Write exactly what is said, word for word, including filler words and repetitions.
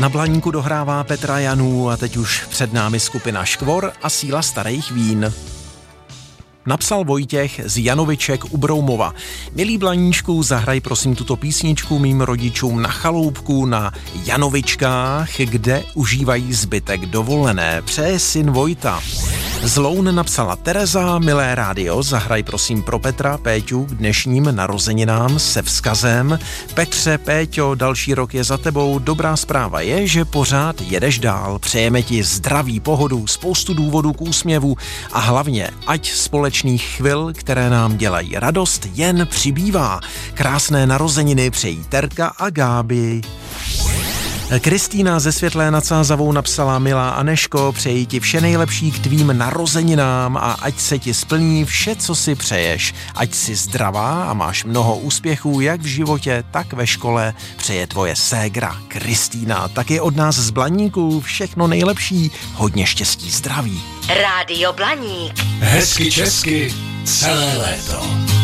Na Blaníku dohrává Petra Janů a teď už před námi skupina Škvor a Síla starých vín. Napsal Vojtěch z Janoviček u Broumova. Milí Blaníčku, zahraj prosím tuto písničku mým rodičům na chaloupku na Janovičkách, kde užívají zbytek dovolené. Přeje syn Vojta. Z Loun napsala Tereza, milé rádio, zahraj prosím pro Petra, Péťu k dnešním narozeninám se vzkazem. Petře, Péťo, další rok je za tebou, dobrá zpráva je, že pořád jedeš dál. Přejeme ti zdraví, pohodu, spoustu důvodů k úsměvu a hlavně, ať společných chvil, které nám dělají radost, jen přibývá. Krásné narozeniny přejí Terka a Gáby. Kristýna ze Světlé nad Sázavou napsala, milá Aneško, přeji ti vše nejlepší k tvým narozeninám a ať se ti splní vše, co si přeješ. Ať jsi zdravá a máš mnoho úspěchů jak v životě, tak ve škole. Přeje tvoje ségra Kristýna. Taky od nás z Blaníku všechno nejlepší, hodně štěstí, zdraví. Rádio Blaník. Hezky česky celé léto.